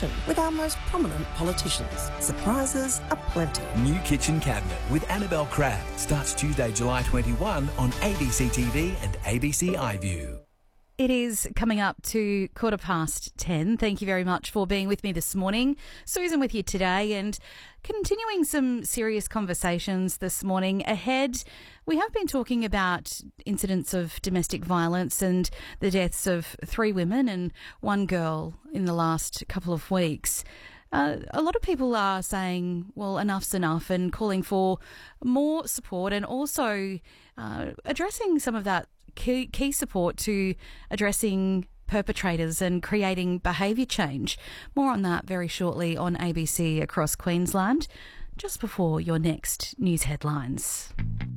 conversation with our most prominent politicians. Surprises aplenty. New Kitchen Cabinet with Annabelle Crabb starts Tuesday, July 21 on ABC TV and ABC iView. It is coming up to 10:15. Thank you very much for being with me this morning. Susan with you today and continuing some serious conversations this morning. Ahead, we have been talking about incidents of domestic violence and the deaths of 3 women and 1 girl in the last couple of weeks. A lot of people are saying, well, enough's enough, and calling for more support and also addressing some of that key support to addressing perpetrators and creating behaviour change. More on that very shortly on ABC across Queensland, just before your next news headlines.